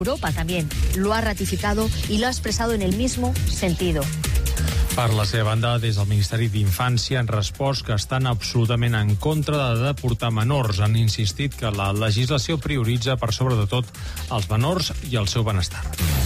Europa también lo ha ratificado y lo ha expresado en el mismo sentido. Per la seva banda, des del Ministeri d'Infància han respost que estan absolutament en contra de deportar menors. Han insistit que la legislació prioritza per sobre de tot els menors i el seu benestar.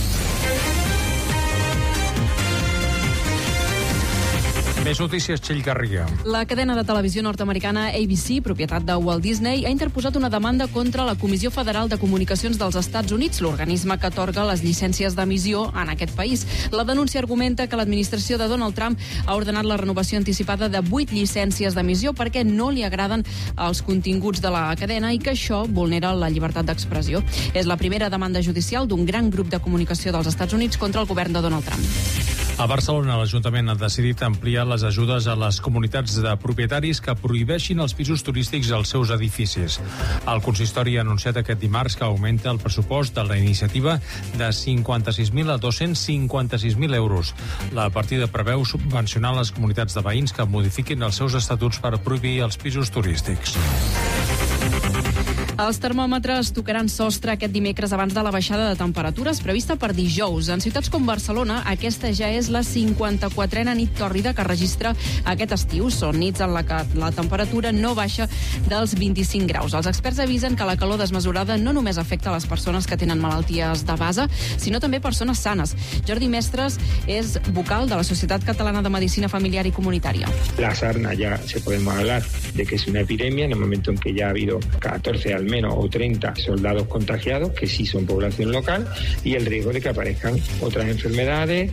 Més notícies, Txell Garriga. La cadena de televisió nord-americana ABC, propietat de Walt Disney, ha interposat una demanda contra la Comissió Federal de Comunicacions dels Estats Units, l'organisme que atorga les llicències d'emissió en aquest país. La denúncia argumenta que l'administració de Donald Trump ha ordenat la renovació anticipada de 8 llicències d'emissió perquè no li agraden els continguts de la cadena i que això vulnera la llibertat d'expressió. És la primera demanda judicial d'un gran grup de comunicació dels Estats Units contra el govern de Donald Trump. A Barcelona, l'Ajuntament ha decidit ampliar les ajudes a les comunitats de propietaris que prohibeixin els pisos turístics als seus edificis. El consistori ha anunciat aquest dimarts que augmenta el pressupost de la iniciativa de 56.000 a 256.000 euros. La partida preveu subvencionar les comunitats de veïns que modifiquin els seus estatuts per prohibir els pisos turístics. Els termòmetres tocaran sostre aquest dimecres abans de la baixada de temperatures prevista per dijous. En ciutats com Barcelona, aquesta ja és la 54a nit tòrrida que registra aquest estiu. Són nits en la que la temperatura no baixa dels 25 graus. Els experts avisen que la calor desmesurada no només afecta les persones que tenen malalties de base, sinó també persones sanes. Jordi Mestres és vocal de la Societat Catalana de Medicina Familiar y Comunitaria. La sarna ya se podemos hablar de que es una epidemia en el momento en que ya ha habido 14 al menos o 30 soldados contagiados, que sí son población local, y el riesgo de que aparezcan otras enfermedades.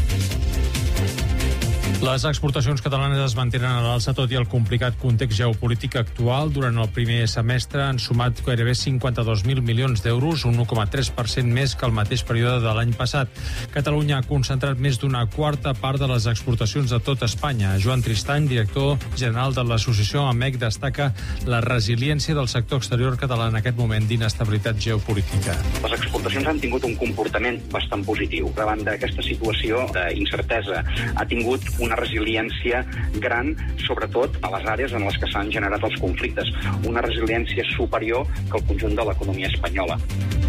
Les exportacions catalanes es mantenen a l'alça tot i el complicat context geopolític actual. Durant el primer semestre han sumat gairebé 52.000 milions d'euros, un 1,3% més que el mateix període de l'any passat. Catalunya ha concentrat més d'una quarta part de les exportacions de tot Espanya. Joan Tristany, director general de l'associació AMEC, destaca la resiliència del sector exterior català en aquest moment d'inestabilitat geopolítica. Les exportacions han tingut un comportament bastant positiu. Davant d'aquesta situació d'incertesa ha tingut una resiliència gran, sobretot a les àrees en les que s'han generat els conflictes. Una resiliència superior que el conjunt de l'economia espanyola.